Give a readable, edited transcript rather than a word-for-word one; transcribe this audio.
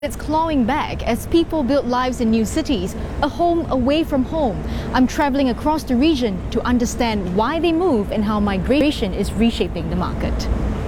It's clawing back as people build lives in new cities, a home away from home. I'm traveling across the region to understand why they move and how migration is reshaping the market.